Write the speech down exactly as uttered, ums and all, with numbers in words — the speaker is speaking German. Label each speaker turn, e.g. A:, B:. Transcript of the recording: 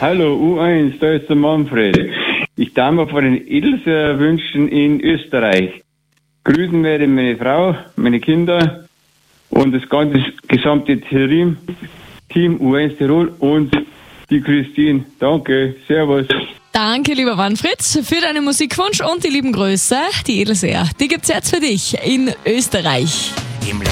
A: hallo U eins, da ist der Manfred. Ich darf mir von den Edelseer wünschen in Österreich. Grüßen werde meine Frau, meine Kinder und das ganze gesamte Team, Team U eins Tirol und die Christine. Danke, servus.
B: Danke, lieber Manfred, für deinen Musikwunsch und die lieben Grüße. Die Edelseer, die gibt's jetzt für dich in Österreich.
C: Im